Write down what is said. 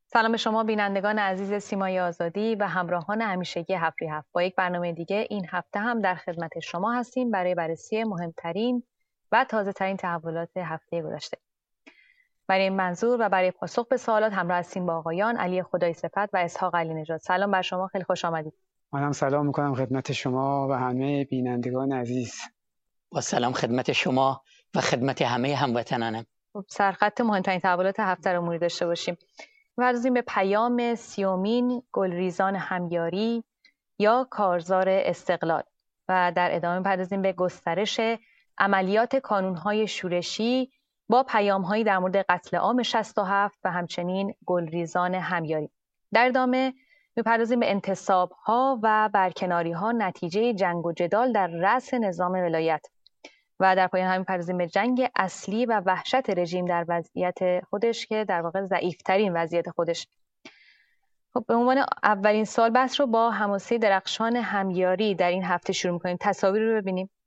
سلام به شما بینندگان عزیز سیمای آزادی و همراهان همیشگی هفت با یک برنامه دیگه این هفته هم در خدمت شما هستیم برای بررسی مهمترین و تازه ترین تحولات هفته گذشته. برای این منظور و برای پاسخ به سوالات همراه هستیم با آقایان علی خدای صفت و اسحاق علی نژاد. سلام بر شما، خیلی خوش آمدید. منم سلام میکنم خدمت شما و همه بینندگان عزیز. با سلام خدمت شما و خدمت همه هموطنانم. سرخط مهمترین تحولات هفته رو مرور داشته باشیم. می‌پردازیم به پیام سیومین گلریزان همیاری یا کارزار استقلال و در ادامه می‌پردازیم به گسترش عملیات کانون‌های شورشی با پیام‌هایی در مورد قتل عام 67 و همچنین گلریزان همیاری. در ادامه می‌پردازیم به انتصاب‌ها و برکناری‌ها نتیجه جنگ و جدال در رأس نظام ولایت و در پایان هم می‌پردازیم به جنگ اصلی و وحشت رژیم در وضعیت خودش که در واقع ضعیف‌ترین وضعیت خودش. خب به عنوان اولین سوال بحث رو با حماسه درخشان همیاری در این هفته شروع می‌کنیم. تصاویر رو ببینیم.